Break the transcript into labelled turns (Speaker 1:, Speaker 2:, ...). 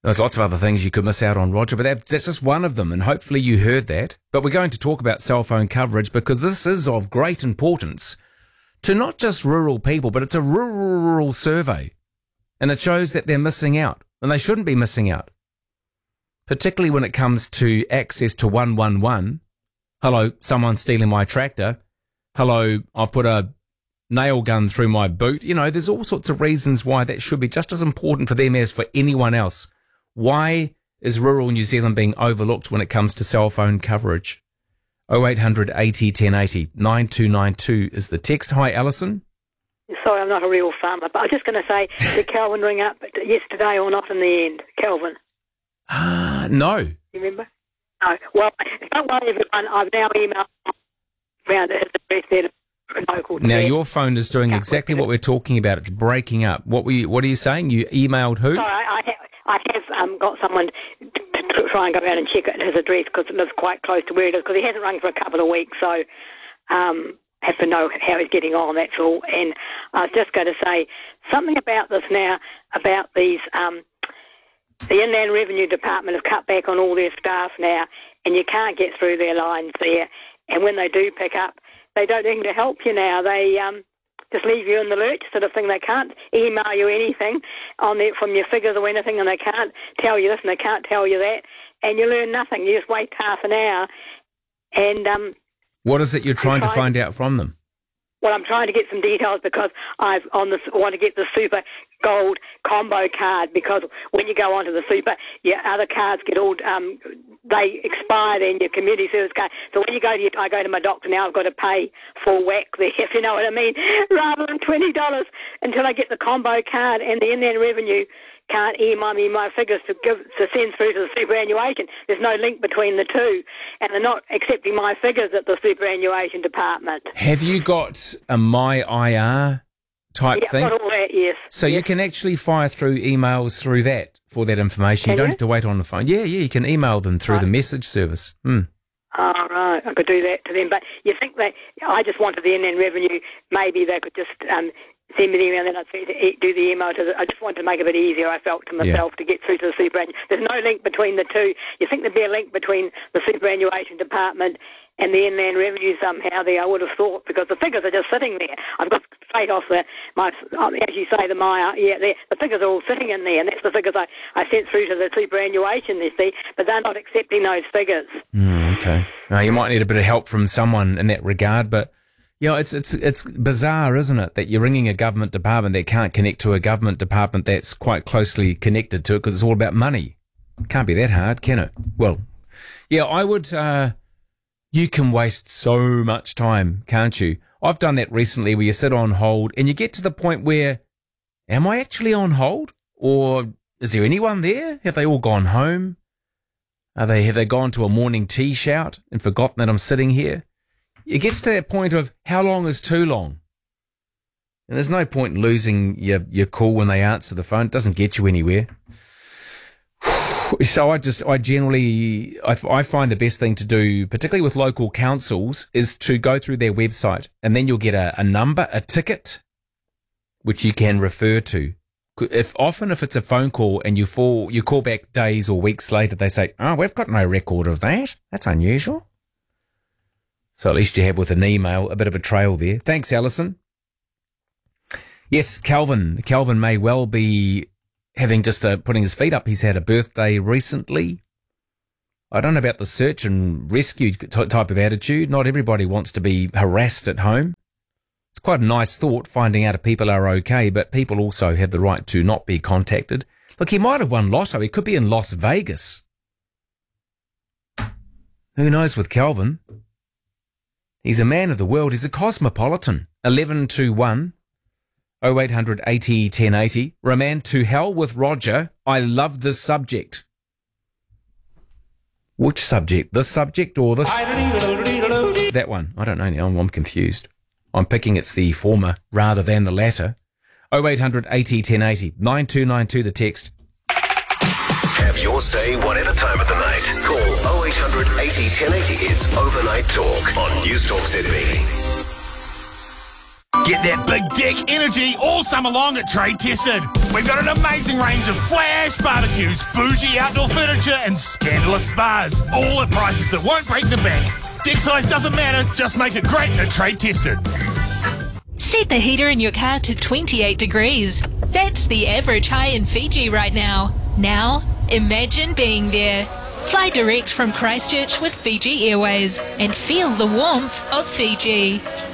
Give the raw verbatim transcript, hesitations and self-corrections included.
Speaker 1: There's lots of other things you could miss out on, Roger, but that, that's just one of them, and hopefully you heard that. But we're going to talk about cell phone coverage because this is of great importance to not just rural people, but it's a rural survey, and it shows that they're missing out, and they shouldn't be missing out, particularly when it comes to access to one one one. Hello, someone's stealing my tractor. Hello, I've put a nail gun through my boot. You know, there's all sorts of reasons why that should be just as important for them as for anyone else. Why is rural New Zealand being overlooked when it comes to cell phone coverage? oh eight hundred eighty ten eighty, nine two nine two is the text. Hi, Alison.
Speaker 2: Sorry, I'm not a real farmer, but I was just going to say, did Kelvin ring up yesterday or not in the end? Kelvin?
Speaker 1: Ah, uh, no.
Speaker 2: You remember? No. Well, don't worry, everyone. I've now emailed around his address there. Local
Speaker 1: now, your phone is doing exactly what we're talking about. It's breaking up. What were you, what are you saying? You emailed who?
Speaker 2: Sorry, I, I have, I have um, got someone to, to try and go around and check at his address because it lives quite close to where it is, because he hasn't rung for a couple of weeks, so um, have to know how he's getting on, that's all. And I was just going to say something about this now, about these, um, the Inland Revenue Department have cut back on all their staff now, and you can't get through their lines there. And when they do pick up, they don't think to help you now. They um, just leave you in the lurch sort of thing. They can't email you anything on their, from your figures or anything, and they can't tell you this and they can't tell you that, and you learn nothing. You just wait half an hour. And um,
Speaker 1: what is it you're trying, trying to find out from them?
Speaker 2: Well, I'm trying to get some details because I've on this want to get the Super Gold combo card, because when you go onto the Super, your other cards get all um, they expire then, your community service card. So when you go to your, I go to my doctor now, I've got to pay full whack there, if you know what I mean, rather than twenty dollars until I get the combo card. And the Inland Revenue can't email me my figures to give to send through to the superannuation. There's no link between the two, and they're not accepting my figures at the superannuation department.
Speaker 1: Have you got a My I R type
Speaker 2: yeah,
Speaker 1: thing?
Speaker 2: Got all that, yes.
Speaker 1: So
Speaker 2: yes.
Speaker 1: You can actually fire through emails through that for that information.
Speaker 2: Can
Speaker 1: you don't
Speaker 2: you?
Speaker 1: have to wait on the phone. Yeah, yeah, you can email them through
Speaker 2: right.
Speaker 1: the message service. Hmm.
Speaker 2: Oh, right, I could do that to them. But you think that I just wanted the Inland Revenue, maybe they could just um, send me the email and then I'd do the email to the, I just wanted to make it a bit easier, I felt, to myself
Speaker 1: yeah.
Speaker 2: to get through to the superannuation. There's no link between the two. You think there'd be a link between the superannuation department and the Inland Revenue somehow there, I would have thought, because the figures are just sitting there. I've got straight off the, my, as you say, the my, yeah, the figures are all sitting in there, and that's the figures I, I sent through to the superannuation, you see, but they're not accepting those figures.
Speaker 1: Mm, okay. Now, you might need a bit of help from someone in that regard, but you know, it's it's it's bizarre, isn't it, that you're ringing a government department that can't connect to a government department that's quite closely connected to it, because it's all about money. It can't be that hard, can it? Well, yeah, I would... Uh, you can waste so much time, can't you? I've done that recently where you sit on hold and you get to the point where, am I actually on hold? Or is there anyone there? Have they all gone home? Are they, have they gone to a morning tea shout and forgotten that I'm sitting here? It gets to that point of how long is too long? And there's no point in losing your, your cool when they answer the phone. It doesn't get you anywhere. So I just, I generally, I, I find the best thing to do, particularly with local councils, is to go through their website, and then you'll get a, a number, a ticket, which you can refer to. If often if it's a phone call and you fall, you call back days or weeks later, they say, "Oh, we've got no record of that. That's unusual." So at least you have with an email a bit of a trail there. Thanks, Alison. Yes, Calvin. Calvin may well be having just uh, putting his feet up. He's had a birthday recently. I don't know about the search and rescue t- type of attitude. Not everybody wants to be harassed at home. It's quite a nice thought, finding out if people are okay, but people also have the right to not be contacted. Look, he might have won Lotto. He could be in Las Vegas. Who knows with Calvin? He's a man of the world. He's a cosmopolitan. eleven two one oh eight hundred eighty ten eighty. Roman, to hell with Roger. I love this subject. Which subject? This subject or this? That one. I don't know now. I'm, I'm confused. I'm picking it's the former rather than the latter. oh eight hundred eighty ten eighty. nine two nine two the text.
Speaker 3: Have your say whatever time of the night. Call oh eight hundred eighty ten eighty. It's Overnight Talk on News Talk Z B.
Speaker 4: Get that big dick energy all summer long at Trade Tested. We've got an amazing range of flash barbecues, bougie outdoor furniture and scandalous spas, all at prices that won't break the bank. Dick size doesn't matter, just make it great at Trade Tested.
Speaker 5: Set the heater in your car to twenty-eight degrees. That's the average high in Fiji right now. Now, imagine being there. Fly direct from Christchurch with Fiji Airways and feel the warmth of Fiji.